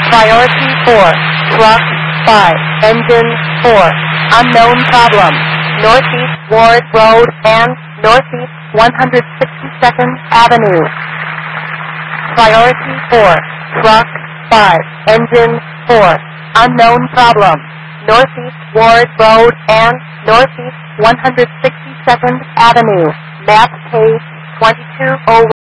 Priority 4, truck 5, engine 4, unknown problem, Northeast Ward Road and Northeast 162nd Avenue. Priority 4, truck 5, engine 4, unknown problem, Northeast Ward Road and Northeast 162nd Avenue. Map page 2201.